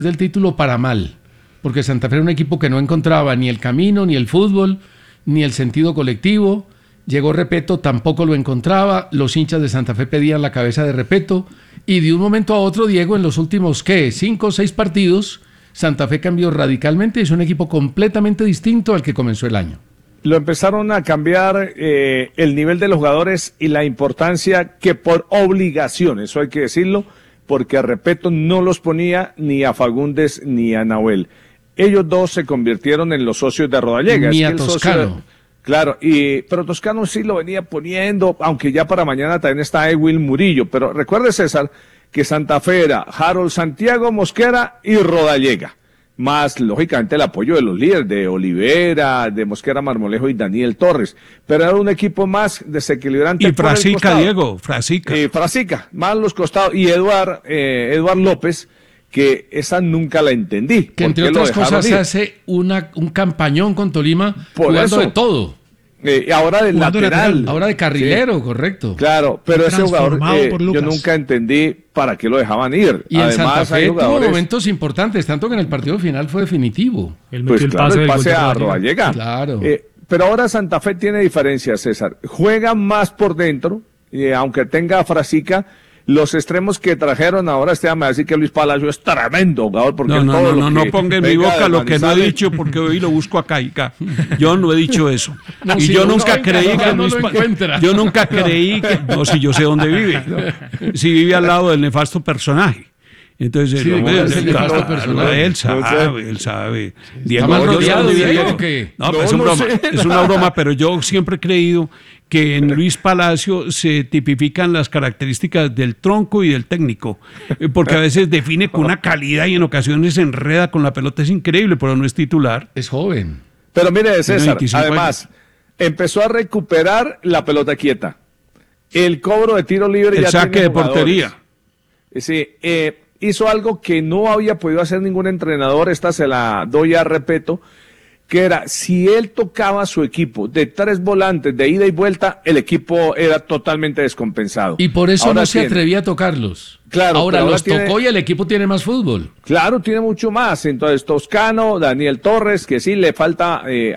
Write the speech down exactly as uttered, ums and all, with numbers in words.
del título para mal, porque Santa Fe era un equipo que no encontraba ni el camino, ni el fútbol, ni el sentido colectivo. Llegó Repeto, tampoco lo encontraba, los hinchas de Santa Fe pedían la cabeza de Repeto, y de un momento a otro, Diego, en los últimos, ¿qué? Cinco o seis partidos, Santa Fe cambió radicalmente y es un equipo completamente distinto al que comenzó el año. Lo empezaron a cambiar eh, el nivel de los jugadores y la importancia que por obligación, eso hay que decirlo, porque a Repeto no los ponía ni a Fagundes ni a Nahuel. Ellos dos se convirtieron en los socios de Rodallega. Ni es a que Toscano. Socio, claro, y, pero Toscano sí lo venía poniendo, aunque ya para mañana también está Ewil Murillo. Pero recuerde, César, que Santa Fe era Harold Santiago Mosquera y Rodallega. Más, lógicamente, el apoyo de los líderes, de Olivera, de Mosquera Marmolejo y Daniel Torres. Pero era un equipo más desequilibrante. Y Frasica, Diego, Frasica. Eh, Frasica, más los costados. Y Eduard, eh, Eduard López, que esa nunca la entendí. Que entre otras cosas se hace una, un campañón con Tolima Por jugando eso. de todo. Eh, ahora de lateral. lateral. Ahora de carrilero, sí. Correcto. Claro, pero ese jugador eh, yo nunca entendí para qué lo dejaban ir. Y Además, en Santa Fe jugadores... tuvo momentos importantes, tanto que en el partido final fue definitivo. Él pues el claro, pase, el pase a Rodallega. Claro. Eh, pero ahora Santa Fe tiene diferencias, César. Juega más por dentro, eh, aunque tenga Frasica. Los extremos que trajeron ahora, este me va a decir que Luis Palacio es tremendo jugador. Porque no, no, todo no, lo no, que no ponga en mi boca lo que no he dicho, porque hoy lo busco acá y acá. Yo no he dicho eso. No, y si yo nunca no, creí que no Luis Palacio. Yo nunca creí que. No, si yo sé dónde vive. Si vive al lado del nefasto personaje. Entonces, sí, él, él, él, él, él sabe, él sabe. Diego, ¿está mal rodeado, Diego, que... No, no, es, un no broma, sé. es una broma, pero yo siempre he creído que en Luis Palacio se tipifican las características del tronco y del técnico, porque a veces define con una calidad y en ocasiones se enreda con la pelota, es increíble, pero no es titular. Es joven. Pero mire, César, además, años. empezó a recuperar la pelota quieta, el cobro de tiro libre, el ya saque tiene de portería. Sí, eh, hizo algo que no había podido hacer ningún entrenador, esta se la doy a Repeto, que era, si él tocaba su equipo de tres volantes de ida y vuelta, el equipo era totalmente descompensado. Y por eso ahora no se tiene, atrevía a tocarlos. Claro, ahora, ahora los tiene, tocó y el equipo tiene más fútbol. Claro, tiene mucho más. Entonces, Toscano, Daniel Torres, que sí le falta eh,